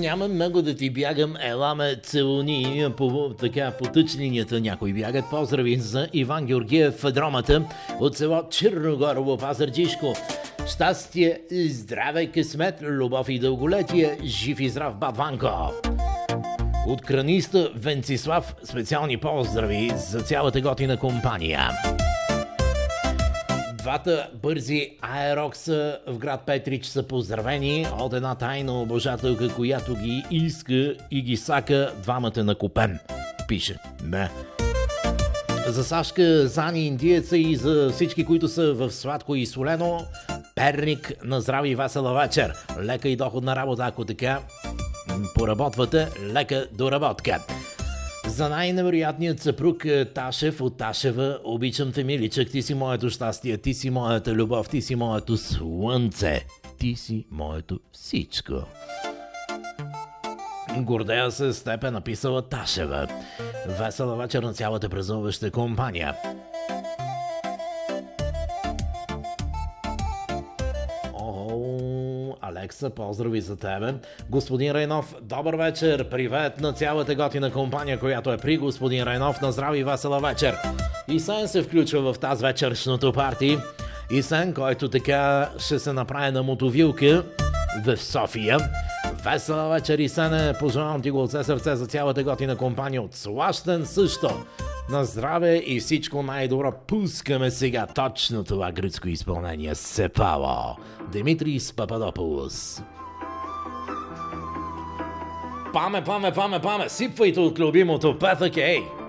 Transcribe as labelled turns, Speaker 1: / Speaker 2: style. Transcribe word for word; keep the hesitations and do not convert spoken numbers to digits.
Speaker 1: няма много да ти бягам, ела ме целуни по, така, по тъч линията някои бягат. Поздрави за Иван Георгиев Федромата от село Черногорово, Пазарджишко. Щастие, здраве, късмет, любов и дълголетие, жив и здрав бат Ванко. От краниста Венцислав специални поздрави за цялата готина компания. Двата бързи аерокса в град Петрич са поздравени от една тайна обожателка, която ги иска и ги сака двамата на купен. Пише. Не. За Сашка, Зани, индиеца и за всички, които са в сладко и солено, Перник, на здраве и весела вечер. Лека и доходна работа, ако така поработвате, лека доработка. За най-невероятният съпруг Ташев от Ташева, обичам те, миличък, ти си моето щастие, ти си моята любов, ти си моето слънце, ти си моето всичко. Гордея се с теб, е написала Ташева. Весела вечер на цялата празнуваща компания. Алекса, поздрави за тебе. Господин Райнов, добър вечер. Привет на цялата готина компания, която е при господин Райнов. На здраве и весела вечер. Исен се включва в тази вечершното парти. Исен, който така ще се направи на мотовилка в София. Весела вечер, Исене. Пожелавам ти го от все сърце за цялата готина компания от Слащен също. На здраве и всичко най-добро. Пускаме сега точно това гръцко изпълнение. Сепало. Димитрис Пападополос. Паме, паме, паме, паме. Сипвайте от любимото петък, ей!